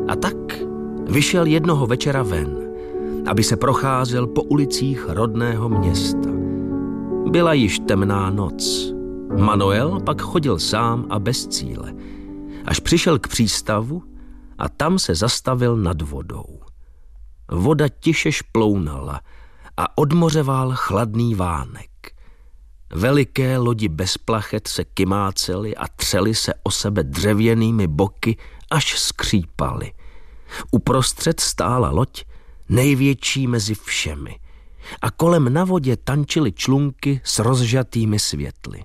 A tak vyšel jednoho večera ven, aby se procházel po ulicích rodného města. Byla již temná noc. Manuel pak chodil sám a bez cíle, až přišel k přístavu a tam se zastavil nad vodou. Voda tiše šplounala a odmořeval chladný vánek. Veliké lodi bez plachet se kymácely a třely se o sebe dřevěnými boky, až skřípaly. Uprostřed stála loď, největší mezi všemi, a kolem na vodě tančily člunky s rozžatými světly.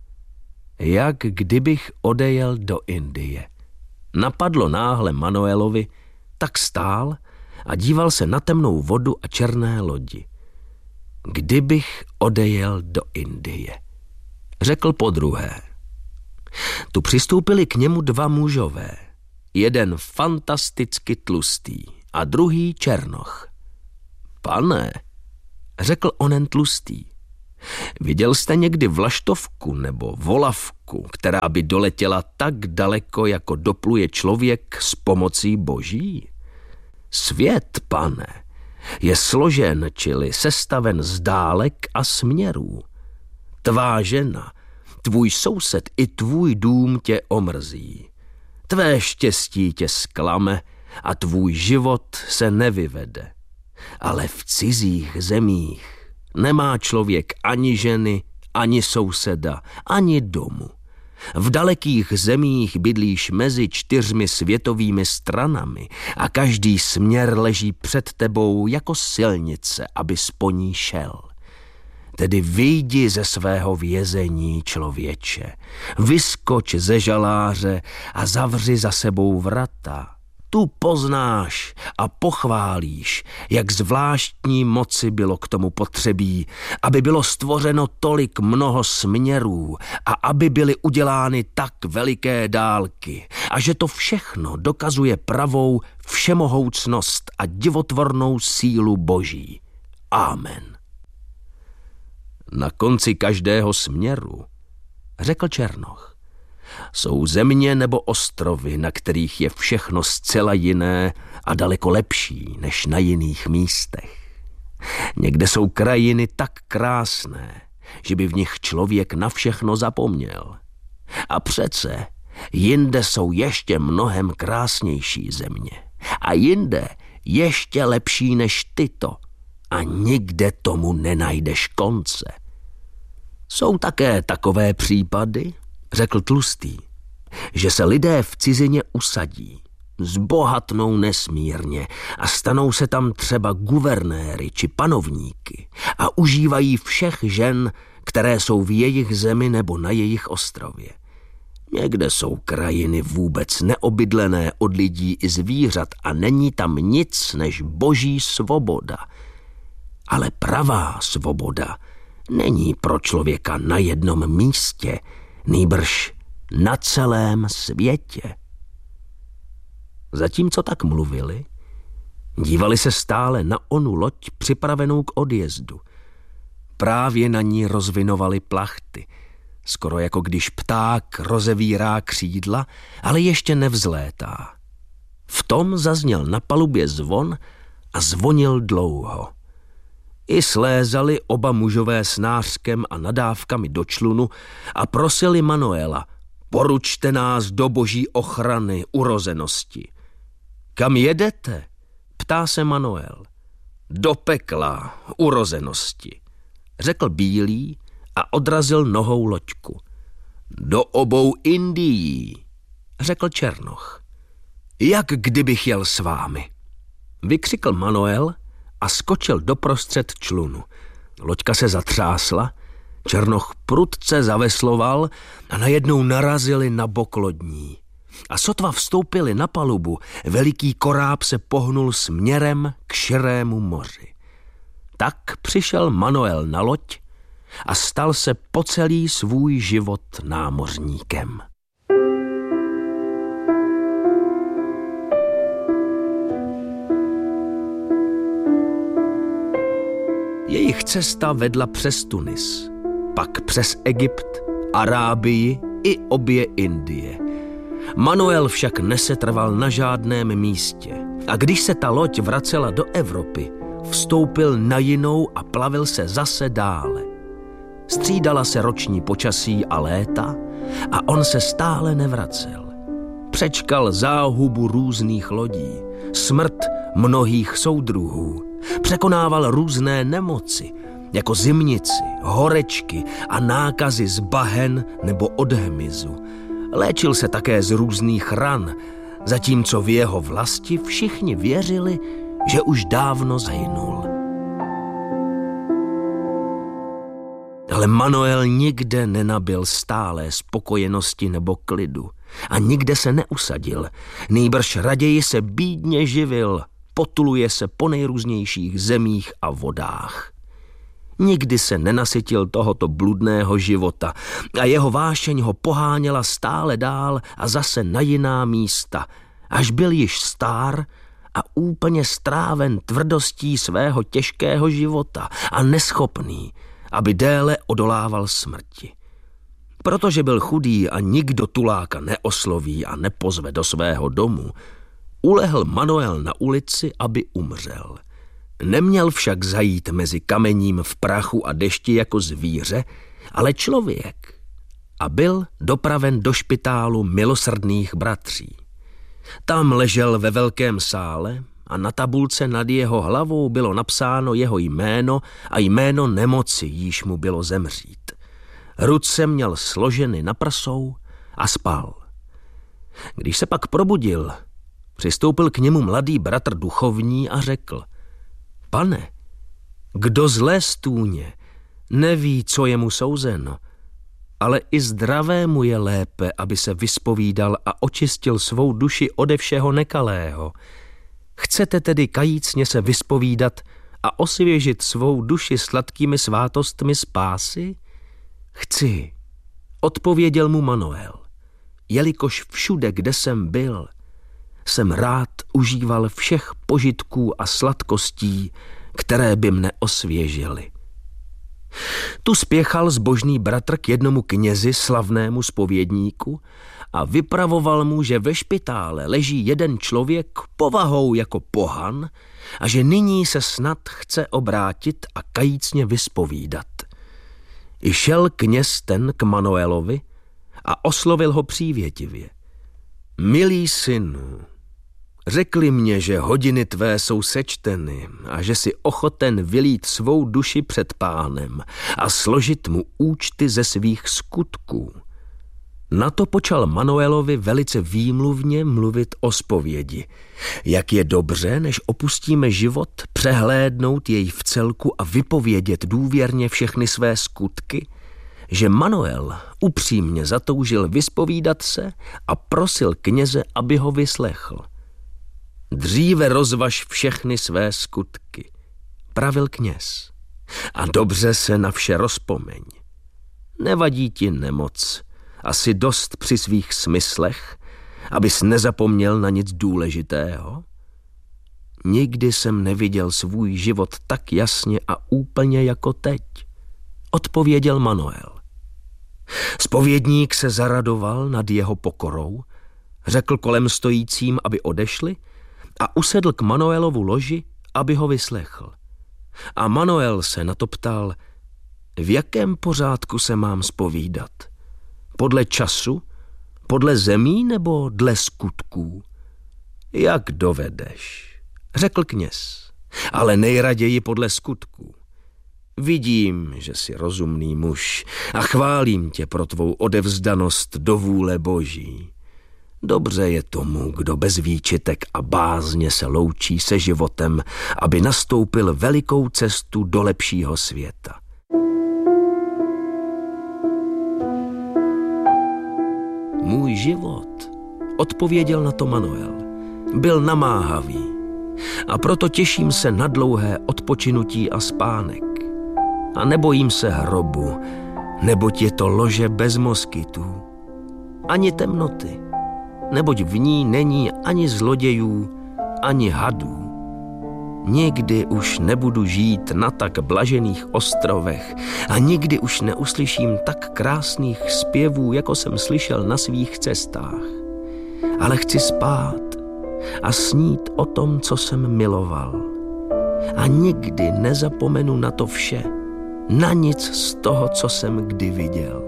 Jak kdybych odejel do Indie. Napadlo náhle Manuelovi, tak stál a díval se na temnou vodu a černé lodi. Kdybych odejel do Indie, řekl podruhé. Tu přistoupili k němu dva mužové, jeden fantasticky tlustý a druhý černoch. Pane, řekl onen tlustý, viděl jste někdy vlaštovku nebo volavku, která by doletěla tak daleko, jako dopluje člověk s pomocí boží? Svět, pane, je složen, čili sestaven z dálek a směrů. Tvá žena, tvůj soused i tvůj dům tě omrzí. Tvé štěstí tě zklame a tvůj život se nevyvede. Ale v cizích zemích nemá člověk ani ženy, ani souseda, ani domu. V dalekých zemích bydlíš mezi 4 světovými stranami a každý směr leží před tebou jako silnice, aby po ní šel. Tedy vyjdi ze svého vězení, člověče, vyskoč ze žaláře a zavři za sebou vrata. Tu poznáš a pochválíš, jak zvláštní moci bylo k tomu potřebí, aby bylo stvořeno tolik mnoho směrů a aby byly udělány tak veliké dálky a že to všechno dokazuje pravou všemohoucnost a divotvornou sílu Boží. Amen. Na konci každého směru, řekl černoch, jsou země nebo ostrovy, na kterých je všechno zcela jiné a daleko lepší než na jiných místech. Někde jsou krajiny tak krásné, že by v nich člověk na všechno zapomněl. A přece jinde jsou ještě mnohem krásnější země. A jinde ještě lepší než tyto. A nikde tomu nenajdeš konce. Jsou také takové případy, řekl tlustý, že se lidé v cizině usadí, zbohatnou nesmírně a stanou se tam třeba guvernéry či panovníky a užívají všech žen, které jsou v jejich zemi nebo na jejich ostrově. Někde jsou krajiny vůbec neobydlené od lidí i zvířat a není tam nic než boží svoboda. Ale pravá svoboda není pro člověka na jednom místě, nýbrž na celém světě. Zatímco tak mluvili, dívali se stále na onu loď připravenou k odjezdu. Právě na ní rozvinovali plachty, skoro jako když pták rozevírá křídla, ale ještě nevzlétá. V tom zazněl na palubě zvon a zvonil dlouho. I slézali oba mužové s nářkem a nadávkami do člunu a prosili Manuela, poručte nás do boží ochrany, urozenosti. Kam jedete? Ptá se Manuel. Do pekla, urozenosti, řekl bílý a odrazil nohou loďku. Do obou Indií, řekl černoch. Jak kdybych jel s vámi, vykřikl Manuel a skočil doprostřed člunu. Loďka se zatřásla, černoch prudce zavesloval a najednou narazili na bok lodní. A sotva vstoupili na palubu, veliký koráb se pohnul směrem k širému moři. Tak přišel Manuel na loď a stal se po celý svůj život námořníkem. Jejich cesta vedla přes Tunis, pak přes Egypt, Arábii i obě Indie. Manuel však nesetrval na žádném místě a když se ta loď vracela do Evropy, vstoupil na jinou a plavil se zase dále. Střídala se roční počasí a léta a on se stále nevracel. Přečkal záhubu různých lodí, smrt mnohých soudruhů, překonával různé nemoci, jako zimnici, horečky a nákazy z bahen nebo od hmyzu. Léčil se také z různých ran, zatímco v jeho vlasti všichni věřili, že už dávno zahynul. Ale Manuel nikde nenabyl stálé spokojenosti nebo klidu a nikde se neusadil, nýbrž raději se bídně živil, potuluje se po nejrůznějších zemích a vodách. Nikdy se nenasytil tohoto bludného života a jeho vášeň ho poháněla stále dál a zase na jiná místa, až byl již stár a úplně stráven tvrdostí svého těžkého života a neschopný, aby déle odolával smrti. Protože byl chudý a nikdo tuláka neosloví a nepozve do svého domu, ulehl Manuel na ulici, aby umřel. Neměl však zajít mezi kamením v prachu a dešti jako zvíře, ale člověk, a byl dopraven do špitálu milosrdných bratří. Tam ležel ve velkém sále a na tabulce nad jeho hlavou bylo napsáno jeho jméno a jméno nemoci, jíž mu bylo zemřít. Ruce měl složeny na prsou a spal. Když se pak probudil, přistoupil k němu mladý bratr duchovní a řekl: Pane, kdo zlé stůně, neví, co je mu souzeno, ale i zdravému je lépe, aby se vyspovídal a očistil svou duši ode všeho nekalého. Chcete tedy kajícně se vyspovídat a osvěžit svou duši sladkými svátostmi spásy? Chci, odpověděl mu Manuel, jelikož všude, kde jsem byl, jsem rád užíval všech požitků a sladkostí, které by mne osvěžily. Tu spěchal zbožný bratr k jednomu knězi, slavnému zpovědníku, a vypravoval mu, že ve špitále leží jeden člověk povahou jako pohan a že nyní se snad chce obrátit a kajícně vyspovídat. I šel kněz ten k Manuelovi a oslovil ho přívětivě. Milý synu, řekli mě, že hodiny tvé jsou sečteny a že jsi ochoten vylít svou duši před Pánem a složit mu účty ze svých skutků. Na to počal Manuelovi velice výmluvně mluvit o zpovědi. Jak je dobře, než opustíme život, přehlédnout jej v celku a vypovědět důvěrně všechny své skutky, že Manuel upřímně zatoužil vyspovídat se a prosil kněze, aby ho vyslechl. Dříve rozvaž všechny své skutky, pravil kněz, a dobře se na vše rozpomeň. Nevadí ti nemoc, asi dost při svých smyslech, abys nezapomněl na nic důležitého? Nikdy jsem neviděl svůj život tak jasně a úplně jako teď, odpověděl Manuel. Zpovědník se zaradoval nad jeho pokorou, řekl kolem stojícím, aby odešli, a usedl k Manuelovu loži, aby ho vyslechl. A Manuel se na to ptal, v jakém pořádku se mám zpovídat? Podle času, podle zemí nebo dle skutků? Jak dovedeš, řekl kněz, ale nejraději podle skutků. Vidím, že jsi rozumný muž a chválím tě pro tvou odevzdanost do vůle Boží. Dobře je tomu, kdo bez výčitek a bázně se loučí se životem, aby nastoupil velikou cestu do lepšího světa. Můj život, odpověděl na to Manuel, byl namáhavý a proto těším se na dlouhé odpočinutí a spánek. A nebojím se hrobu, neboť je to lože bez moskytů, ani temnoty, neboť v ní není ani zlodějů, ani hadů. Nikdy už nebudu žít na tak blažených ostrovech a nikdy už neuslyším tak krásných zpěvů, jako jsem slyšel na svých cestách. ale chci spát a snít o tom, co jsem miloval. A nikdy nezapomenu na to vše, na nic z toho, co jsem kdy viděl.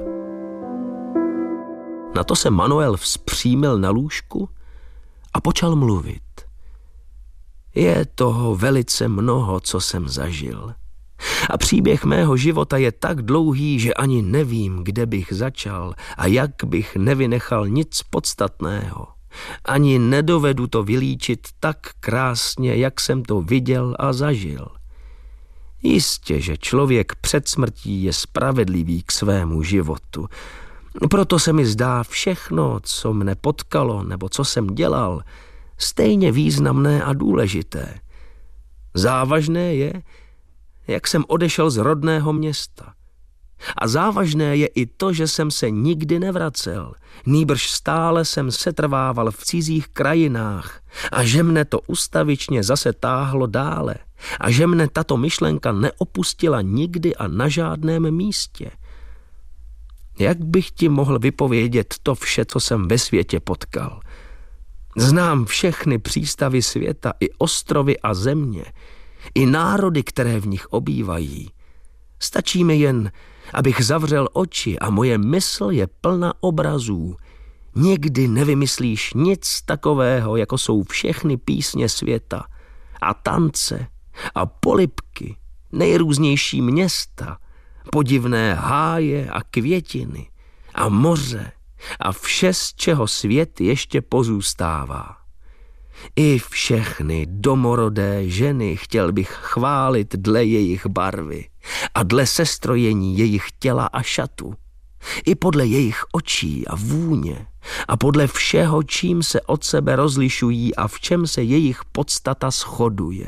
Na to se Manuel vzpřímil na lůžku a počal mluvit. Je toho velice mnoho, co jsem zažil. A příběh mého života je tak dlouhý, že ani nevím, kde bych začal a jak bych nevynechal nic podstatného. Ani nedovedu to vylíčit tak krásně, jak jsem to viděl a zažil. Jistě, že člověk před smrtí je spravedlivý k svému životu. Proto se mi zdá všechno, co mne potkalo nebo co jsem dělal, stejně významné a důležité. Závažné je, jak jsem odešel z rodného města. A závažné je i to, že jsem se nikdy nevracel, nýbrž stále jsem setrvával v cizích krajinách a že mne to ustavičně zase táhlo dále a že mne tato myšlenka neopustila nikdy a na žádném místě. Jak bych ti mohl vypovědět to vše, co jsem ve světě potkal? Znám všechny přístavy světa, i ostrovy a země, i národy, které v nich obývají. Stačí mi jen, abych zavřel oči a moje mysl je plna obrazů. Nikdy nevymyslíš nic takového, jako jsou všechny písně světa a tance a polibky, nejrůznější města, podivné háje a květiny a moře a vše, z čeho svět ještě pozůstává. I všechny domorodé ženy chtěl bych chválit dle jejich barvy a dle sestrojení jejich těla a šatu. I podle jejich očí a vůně a podle všeho, čím se od sebe rozlišují a v čem se jejich podstata shoduje.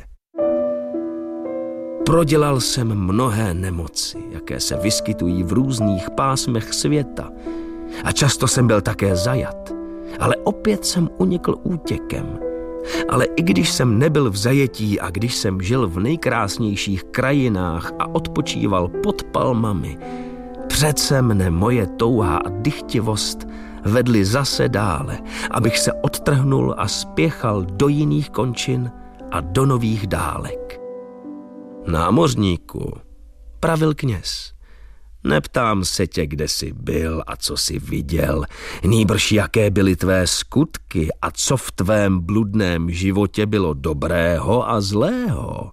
Prodělal jsem mnohé nemoci, jaké se vyskytují v různých pásmech světa, a často jsem byl také zajat, ale opět jsem unikl útěkem. Ale i když jsem nebyl v zajetí a když jsem žil v nejkrásnějších krajinách a odpočíval pod palmami, přece mne moje touha a dychtivost vedly zase dále, abych se odtrhnul a spěchal do jiných končin a do nových dálek. Námořníku, pravil kněz, neptám se tě, kde jsi byl a co jsi viděl, nýbrž jaké byly tvé skutky a co v tvém bludném životě bylo dobrého a zlého.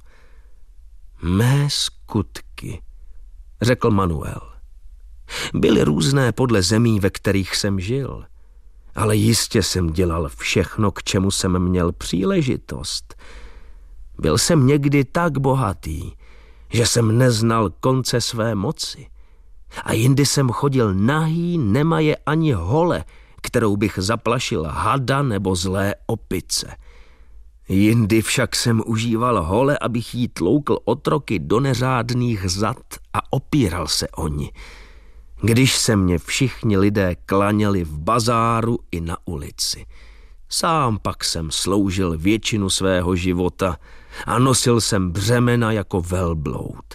Mé skutky, řekl Manuel. Byly různé podle zemí, ve kterých jsem žil, ale jistě jsem dělal všechno, k čemu jsem měl příležitost. Byl jsem někdy tak bohatý, že jsem neznal konce své moci. A jindy jsem chodil nahý, nemaje ani hole, kterou bych zaplašil hada nebo zlé opice. Jindy však jsem užíval hole, abych jí tloukl otroky do neřádných zad a opíral se o ni. Když se mě všichni lidé klaněli v bazáru i na ulici. Sám pak jsem sloužil většinu svého života a nosil jsem břemena jako velbloud.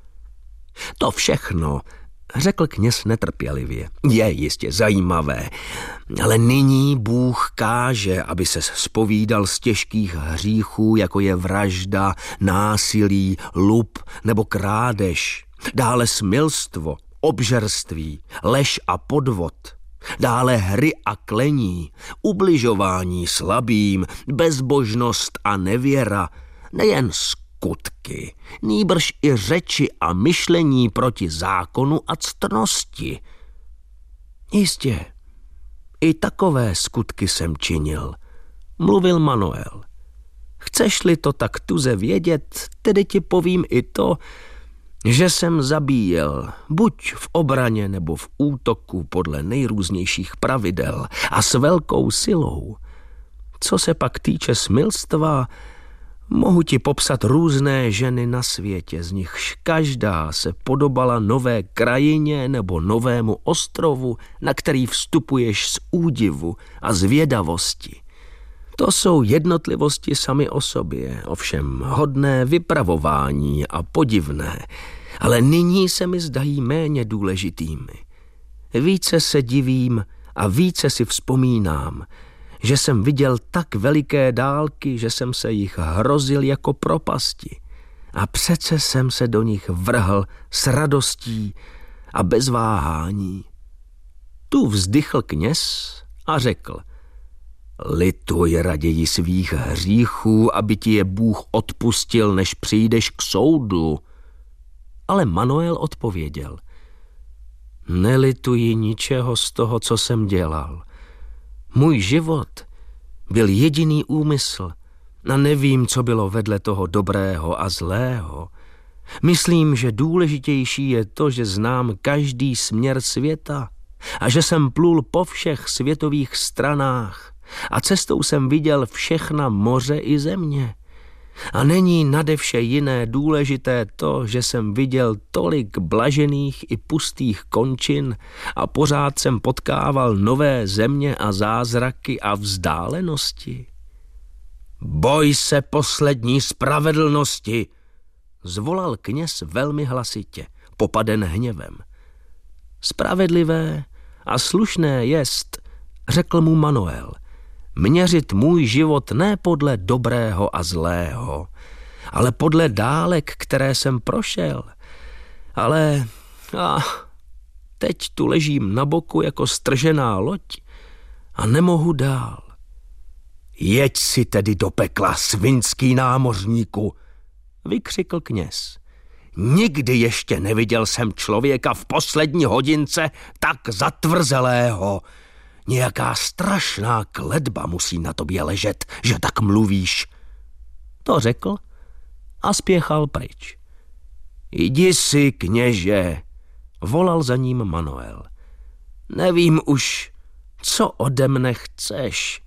To všechno, řekl kněz netrpělivě, je jistě zajímavé, ale nyní Bůh káže, aby ses zpovídal z těžkých hříchů, jako je vražda, násilí, lup nebo krádež, dále smilstvo, obžerství, lež a podvod, dále hry a klení, ubližování slabým, bezbožnost a nevěra, nejen skutky, nýbrž i řeči a myšlení proti zákonu a ctnosti. Jistě, i takové skutky jsem činil, mluvil Manuel. Chceš-li to tak tuze vědět, tedy ti povím i to, že jsem zabíjel, buď v obraně nebo v útoku podle nejrůznějších pravidel a s velkou silou. Co se pak týče smilstva, mohu ti popsat různé ženy na světě, z nichž každá se podobala nové krajině nebo novému ostrovu, na který vstupuješ z údivu a zvědavosti. To jsou jednotlivosti sami o sobě, ovšem hodné vypravování a podivné, ale nyní se mi zdají méně důležitými. Více se divím a více si vzpomínám, že jsem viděl tak veliké dálky, že jsem se jich hrozil jako propasti. A přece jsem se do nich vrhl s radostí a bez váhání. Tu vzdychl kněz a řekl: lituj raději svých hříchů, aby ti je Bůh odpustil, než přijdeš k soudu. Ale Manuel odpověděl: nelituji ničeho z toho, co jsem dělal. Můj život byl jediný úmysl a nevím, co bylo vedle toho dobrého a zlého. Myslím, že důležitější je to, že znám každý směr světa a že jsem plul po všech světových stranách a cestou jsem viděl všechna moře i země. A není nade vše jiné důležité to, že jsem viděl tolik blažených i pustých končin a pořád jsem potkával nové země a zázraky a vzdálenosti. Boj se poslední spravedlnosti, zvolal kněz velmi hlasitě, popaden hněvem. Spravedlivé a slušné jest, řekl mu Manuel, měřit můj život ne podle dobrého a zlého, ale podle dálek, které jsem prošel. Ale teď tu ležím na boku jako stržená loď a nemohu dál. Jeď si tedy do pekla, svinský námořníku, vykřikl kněz. Nikdy ještě neviděl jsem člověka v poslední hodince tak zatvrzelého. Nějaká strašná kletba musí na tobě ležet, že tak mluvíš. To řekl a spěchal pryč. Jdi si, kněže, volal za ním Manuel. Nevím už, co ode mne chceš.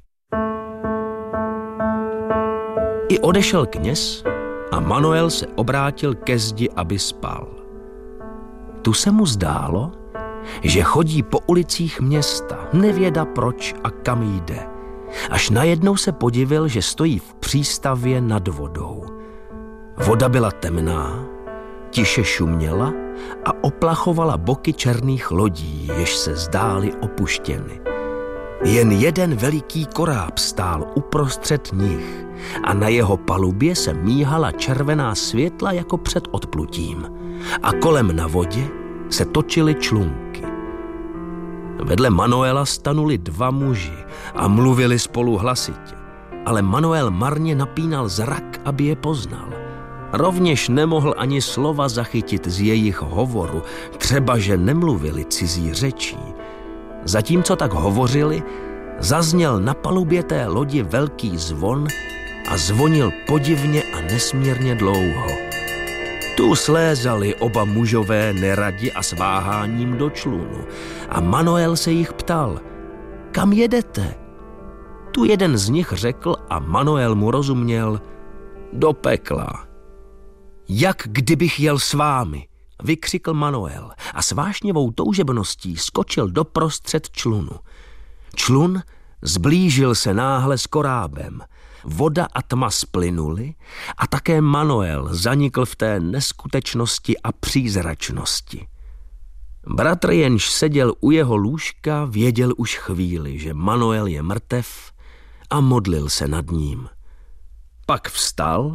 I odešel kněz a Manuel se obrátil ke zdi, aby spal. Tu se mu zdálo, že chodí po ulicích města, nevěda proč a kam jde. Až najednou se podivil, že stojí v přístavě nad vodou. Voda byla temná, tiše šuměla a oplachovala boky černých lodí, jež se zdály opuštěny. Jen jeden veliký koráb stál uprostřed nich a na jeho palubě se míhala červená světla jako před odplutím a kolem na vodě se točily člunky. Vedle Manuela stanuli dva muži a mluvili spolu hlasitě, ale Manuel marně napínal zrak, aby je poznal. Rovněž nemohl ani slova zachytit z jejich hovoru, třeba že nemluvili cizí řečí. Zatímco tak hovořili, zazněl na palubě té lodi velký zvon a zvonil podivně a nesmírně dlouho. Tu slézali oba mužové neradi a s váháním do člunu a Manuel se jich ptal, kam jedete? Tu jeden z nich řekl a Manuel mu rozuměl, do pekla. Jak kdybych jel s vámi, vykřikl Manuel a s vášnivou toužebností skočil doprostřed člunu. Člun zblížil se náhle s korábem. Voda a tma splynuly a také Manuel zanikl v té neskutečnosti a přízračnosti. Bratr, jenž seděl u jeho lůžka, věděl už chvíli, že Manuel je mrtev a modlil se nad ním. Pak vstal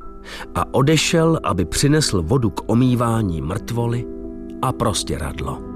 a odešel, aby přinesl vodu k omývání mrtvoly a prostěradlo.